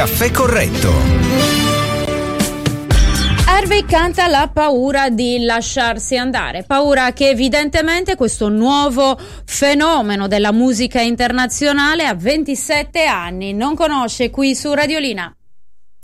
Caffè Corretto. Harvey canta la paura di lasciarsi andare, paura che evidentemente questo nuovo fenomeno della musica internazionale a 27 anni non conosce qui su Radiolina.